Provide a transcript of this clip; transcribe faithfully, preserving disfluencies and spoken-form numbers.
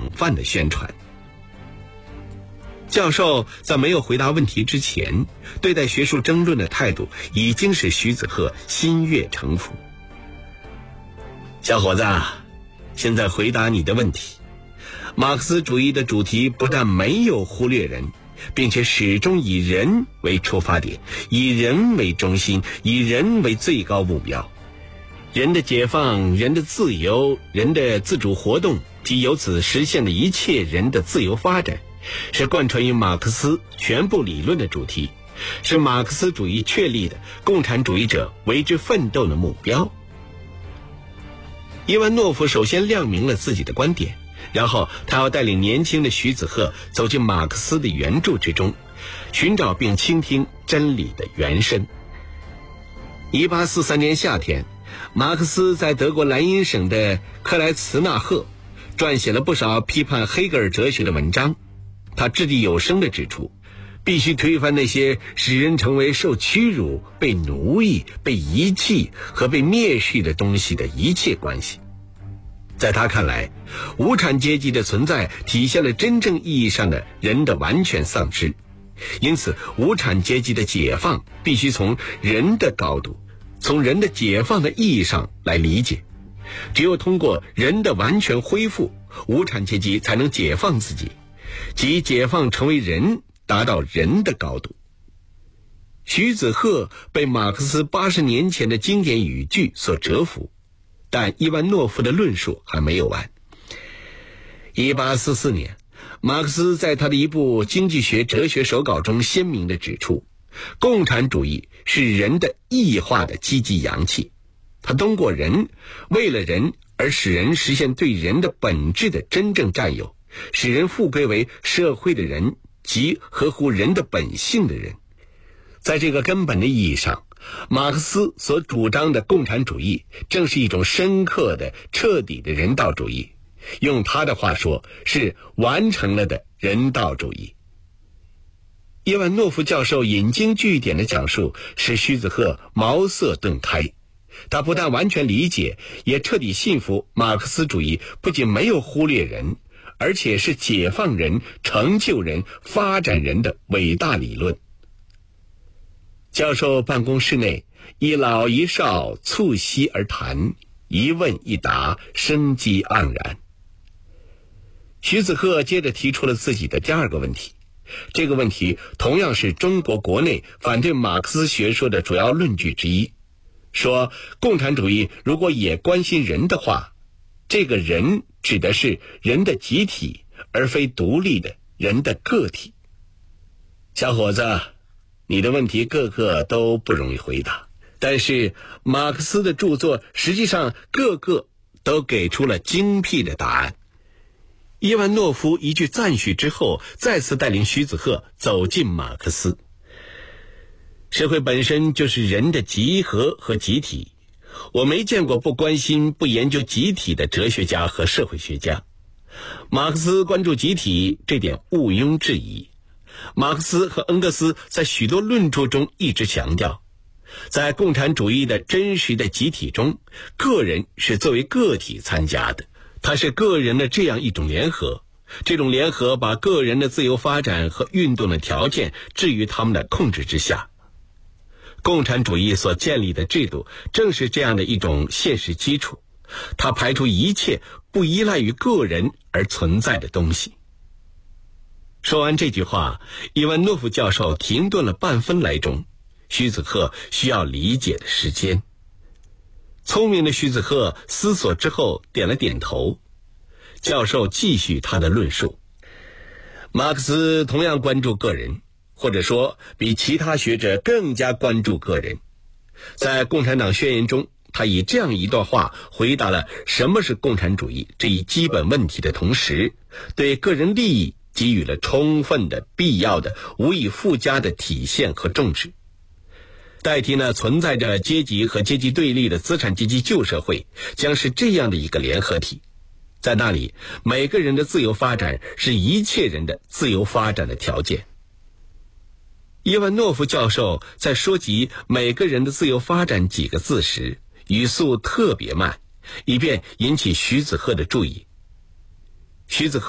广泛的宣传。教授在没有回答问题之前，对待学术争论的态度已经使徐子鹤心悦诚服。小伙子，现在回答你的问题。马克思主义的主题不但没有忽略人，并且始终以人为出发点，以人为中心，以人为最高目标。人的解放，人的自由，人的自主活动及由此实现的一切人的自由发展，是贯穿于马克思全部理论的主题，是马克思主义确立的共产主义者为之奋斗的目标。伊万诺夫首先亮明了自己的观点，然后他要带领年轻的徐子鹤走进马克思的原著之中，寻找并倾听真理的原身。一八四三年夏天，马克思在德国莱茵省的克莱茨纳赫撰写了不少批判黑格尔哲学的文章。他掷地有声地指出，必须推翻那些使人成为受屈辱、被奴役、被遗弃和被蔑视的东西的一切关系。在他看来，无产阶级的存在体现了真正意义上的人的完全丧失，因此无产阶级的解放必须从人的高度，从人的解放的意义上来理解。只有通过人的完全恢复，无产阶级才能解放自己，即解放成为人，达到人的高度。徐子鹤被马克思八十年前的经典语句所折服，但伊万诺夫的论述还没有完。一八四四年，马克思在他的一部经济学哲学手稿中鲜明地指出，共产主义是人的异化的积极阳气，它通过人，为了人而使人实现对人的本质的真正占有，使人复归为社会的人及合乎人的本性的人。在这个根本的意义上，马克思所主张的共产主义正是一种深刻的、彻底的人道主义，用他的话说，是完成了的人道主义。叶万诺夫教授引经据典的讲述使徐子鹤茅塞顿开，他不但完全理解，也彻底信服马克思主义不仅没有忽略人，而且是解放人、成就人、发展人的伟大理论。教授办公室内，一老一少促膝而谈，一问一答，生机盎然。徐子鹤接着提出了自己的第二个问题，这个问题同样是中国国内反对马克思学说的主要论据之一，说共产主义如果也关心人的话，这个人指的是人的集体，而非独立的人的个体。小伙子，你的问题个个都不容易回答，但是马克思的著作实际上个个都给出了精辟的答案。伊万诺夫一句赞许之后，再次带领徐子鹤走进马克思。社会本身就是人的集合和集体，我没见过不关心、不研究集体的哲学家和社会学家。马克思关注集体，这点毋庸置疑。马克思和恩格斯在许多论著中一直强调，在共产主义的真实的集体中，个人是作为个体参加的，它是个人的这样一种联合，这种联合把个人的自由发展和运动的条件置于他们的控制之下。共产主义所建立的制度正是这样的一种现实基础，它排除一切不依赖于个人而存在的东西。说完这句话，伊万诺夫教授停顿了半分来钟，徐子鹤需要理解的时间。聪明的徐子鹤思索之后点了点头。教授继续他的论述，马克思同样关注个人，或者说比其他学者更加关注个人。在共产党宣言中，他以这样一段话回答了什么是共产主义这一基本问题的同时，对个人利益给予了充分的、必要的、无以复加的体现和重视。代替那存在着阶级和阶级对立的资产阶级旧社会，将是这样的一个联合体，在那里每个人的自由发展是一切人的自由发展的条件。伊万诺夫教授在说及每个人的自由发展几个字时，语速特别慢，以便引起徐子鹤的注意。徐子鹤